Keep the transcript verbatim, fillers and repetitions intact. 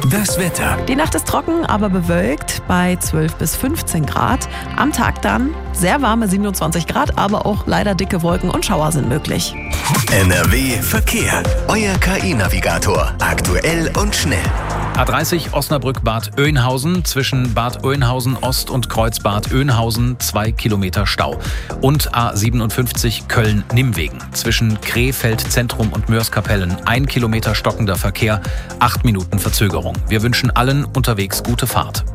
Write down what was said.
Das Wetter. Die Nacht ist trocken, aber bewölkt bei zwölf bis fünfzehn Grad. Am Tag dann sehr warme siebenundzwanzig Grad, aber auch leider dicke Wolken und Schauer sind möglich. N R W Verkehr. Euer K I-Navigator. Aktuell und schnell. A dreißig Osnabrück-Bad Oeynhausen, zwischen Bad Oeynhausen Ost und Kreuzbad Oeynhausen zwei Kilometer Stau. Und A siebenundfünfzig Köln-Nimwegen, zwischen Krefeld Zentrum und Mörs-Kapellen ein Kilometer stockender Verkehr, acht Minuten Verzögerung. Wir wünschen allen unterwegs gute Fahrt.